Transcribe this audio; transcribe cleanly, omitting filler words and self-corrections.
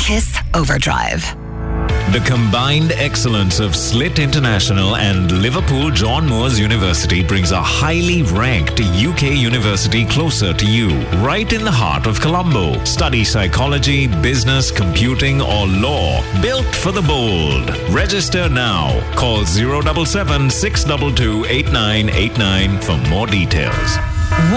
Kiss Overdrive. The combined excellence of Slit International and Liverpool John Moores University brings a highly ranked UK university closer to you, right in the heart of Colombo. Study psychology, business, computing, or law. Built for the bold. Register now. Call 077 622 8989 for more details.